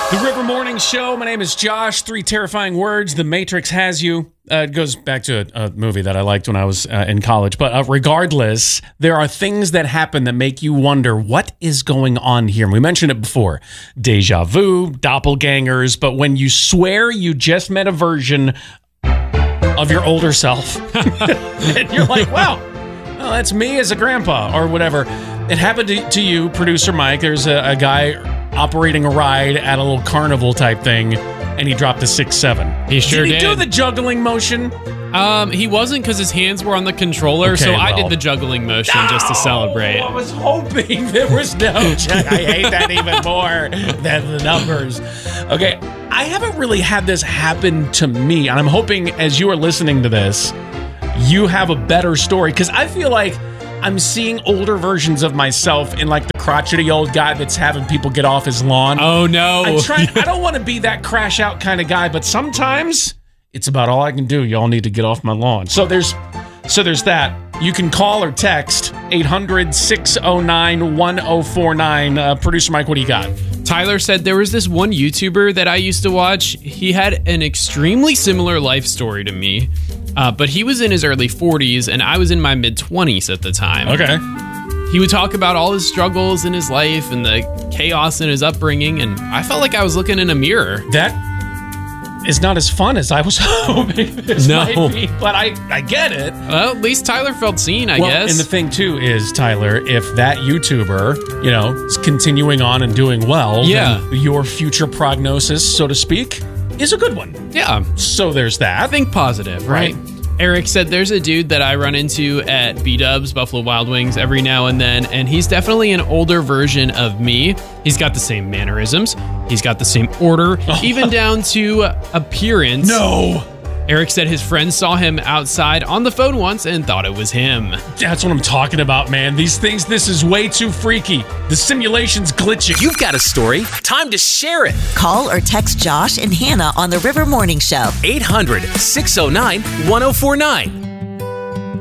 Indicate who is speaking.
Speaker 1: The River Morning Show. My name is Josh. 3 terrifying words. The Matrix has you. It goes back to a movie that I liked when I was in college. But regardless, there are things that happen that make you wonder, what is going on here? And we mentioned it before. Deja vu, doppelgangers. But when you swear you just met a version of your older self, and you're like, wow, well, that's me as a grandpa or whatever. It happened to you, producer Mike. There's a guy operating a ride at a little carnival type thing, and he dropped a 6'7".
Speaker 2: He sure did.
Speaker 1: Did he do the juggling motion?
Speaker 2: He wasn't, because his hands were on the controller, so I did the juggling motion just to celebrate.
Speaker 1: I was hoping there was no I hate that even more than the numbers. Okay, I haven't really had this happen to me, and I'm hoping as you are listening to this, you have a better story, because I feel like I'm seeing older versions of myself in like the crotchety old guy that's having people get off his lawn.
Speaker 2: Oh, no.
Speaker 1: I don't want to be that crash out kind of guy, but sometimes it's about all I can do. Y'all need to get off my lawn. So there's that. You can call or text 800-609-1049. Producer Mike, what do you got?
Speaker 2: Tyler said there was this one YouTuber that I used to watch. He had an extremely similar life story to me, but he was in his early 40s and I was in my mid-20s at the time.
Speaker 1: Okay.
Speaker 2: He would talk about all his struggles in his life and the chaos in his upbringing, and I felt like I was looking in a mirror.
Speaker 1: That is not as fun as I was hoping this might be, but I get it.
Speaker 2: Well, at least Tyler felt seen, I guess.
Speaker 1: And the thing, too, is, Tyler, if that YouTuber, is continuing on and doing well, then your future prognosis, so to speak, is a good one.
Speaker 2: Yeah.
Speaker 1: So there's that.
Speaker 2: Think positive, right? Eric said there's a dude that I run into at B-Dubs, Buffalo Wild Wings, every now and then, and he's definitely an older version of me. He's got the same mannerisms. He's got the same order, even down to appearance.
Speaker 1: No!
Speaker 2: Eric said his friends saw him outside on the phone once and thought it was him.
Speaker 1: That's what I'm talking about, man. These things, this is way too freaky. The simulation's glitching.
Speaker 3: You've got a story. Time to share it.
Speaker 4: Call or text Josh and Hannah on the River Morning Show.
Speaker 3: 800-609-1049.